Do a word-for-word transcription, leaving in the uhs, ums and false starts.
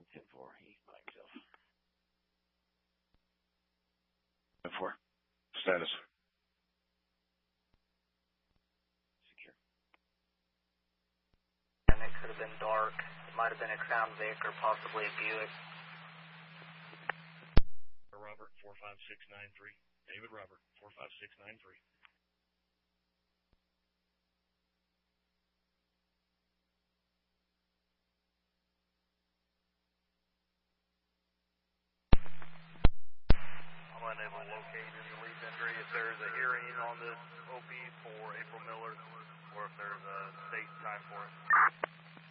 ten four, he's by himself. ten four, status. Secure. And it could have been dark. It might have been a Crown Vic or possibly a Buick. Robert, four five six nine three. David Robert, four five six nine three.